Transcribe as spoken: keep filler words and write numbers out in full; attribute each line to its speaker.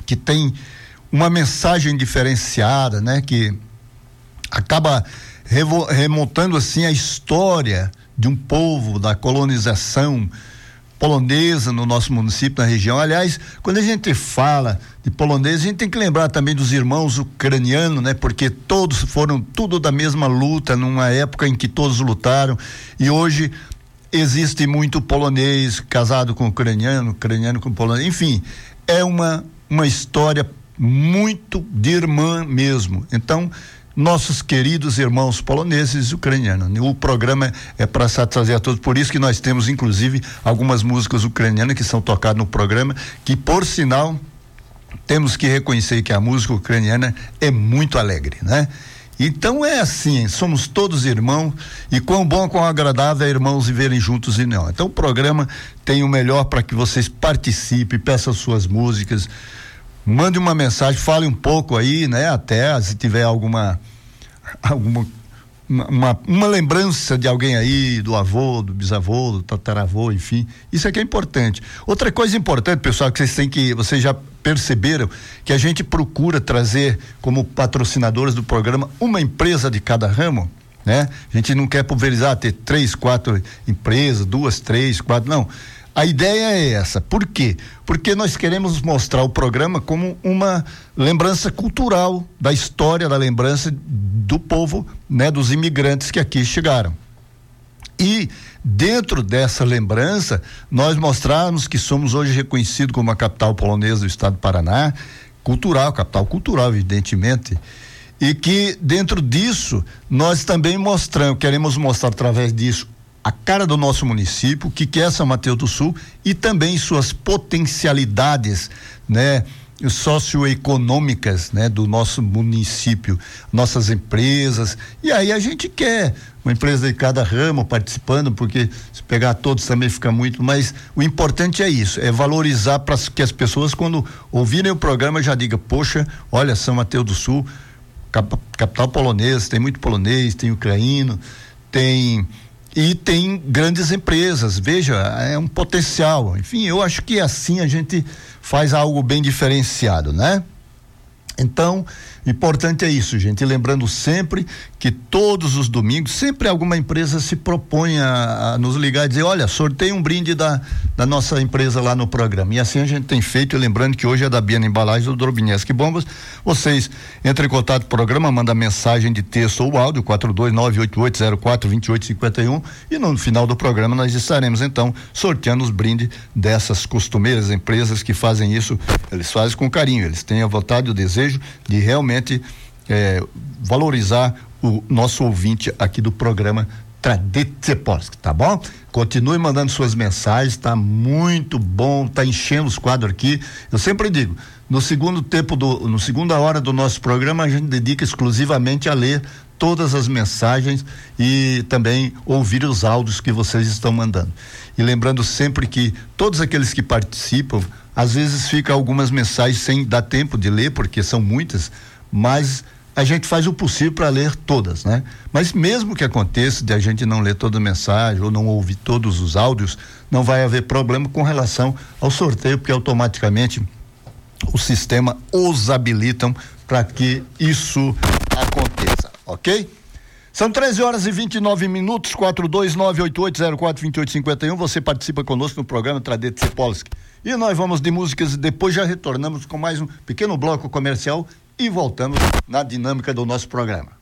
Speaker 1: que tem uma mensagem diferenciada, né? Que acaba revo, remontando assim a história de um povo, da colonização polonesa no nosso município, na região. Aliás, quando a gente fala de polonês, a gente tem que lembrar também dos irmãos ucranianos, né? Porque todos foram tudo da mesma luta, numa época em que todos lutaram, e hoje existe muito polonês casado com ucraniano, ucraniano com polonês, enfim, é uma uma história muito de irmã mesmo. Então, nossos queridos irmãos poloneses e ucranianos. O programa é para satisfazer a todos, por isso que nós temos inclusive algumas músicas ucranianas que são tocadas no programa, que por sinal temos que reconhecer que a música ucraniana é muito alegre, né? Então é assim, somos todos irmãos, e quão bom, quão agradável é irmãos viverem juntos e não. Então o programa tem o melhor para que vocês participem, peçam suas músicas, mande uma mensagem, fale um pouco aí, né? Até se tiver alguma alguma uma, uma lembrança de alguém aí, do avô, do bisavô, do tataravô, enfim, isso aqui é importante. Outra coisa importante, pessoal, que vocês têm que, vocês já perceberam, que a gente procura trazer como patrocinadores do programa uma empresa de cada ramo, né? A gente não quer pulverizar, ter três, quatro empresas, duas, três, quatro, não. A ideia é essa. Por quê? Porque nós queremos mostrar o programa como uma lembrança cultural da história, da lembrança do povo, né, dos imigrantes que aqui chegaram. E dentro dessa lembrança, nós mostrarmos que somos hoje reconhecidos como a capital polonesa do estado do Paraná, cultural, capital cultural, evidentemente. E que dentro disso, nós também mostramos, queremos mostrar através disso a cara do nosso município, o que, que é São Mateus do Sul, e também suas potencialidades, né, socioeconômicas, né, do nosso município, nossas empresas. E aí a gente quer uma empresa de cada ramo participando, porque se pegar todos também fica muito, mas o importante é isso, é valorizar para que as pessoas, quando ouvirem o programa, já digam: poxa, olha, São Mateus do Sul, cap, capital polonesa, tem muito polonês, tem ucraniano, tem e tem grandes empresas, veja, é um potencial. Enfim, eu acho que assim a gente faz algo bem diferenciado, né? Então, importante é isso, gente, e lembrando sempre que todos os domingos, sempre alguma empresa se propõe a, a nos ligar e dizer: olha, sorteio um brinde da, da nossa empresa lá no programa, e assim a gente tem feito. E lembrando que hoje é da Biana Embalagens do Drobineski Bombas. Vocês entrem em contato com o programa, manda mensagem de texto ou áudio, quatro dois nove oito oito zero quatro dois oito cinco um, e no final do programa nós estaremos então sorteando os brindes dessas costumeiras empresas que fazem isso. Eles fazem com carinho, eles têm a vontade e o desejo de realmente eh, valorizar o nosso ouvinte aqui do programa Tradycje Polskie, tá bom? Continue mandando suas mensagens, tá muito bom, tá enchendo os quadros aqui. Eu sempre digo, no segundo tempo do, no segunda hora do nosso programa, a gente dedica exclusivamente a ler todas as mensagens e também ouvir os áudios que vocês estão mandando. E lembrando sempre que todos aqueles que participam, às vezes fica algumas mensagens sem dar tempo de ler, porque são muitas, mas a gente faz o possível para ler todas, né? Mas mesmo que aconteça de a gente não ler toda a mensagem ou não ouvir todos os áudios, não vai haver problema com relação ao sorteio, porque automaticamente o sistema os habilitam para que isso aconteça, ok? São treze horas e vinte e nove minutos, quatro dois nove oito oito zero quatro dois oito cinco um. Você participa conosco no programa Tradycje Polskie. E nós vamos de músicas e depois já retornamos com mais um pequeno bloco comercial e voltamos na dinâmica do nosso programa.